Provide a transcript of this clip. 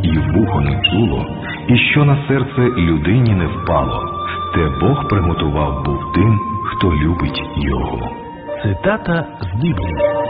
і в вухо не чуло, і що на серце людині не впало, те Бог приготував був тим, хто любить його. Цитата з Біблії.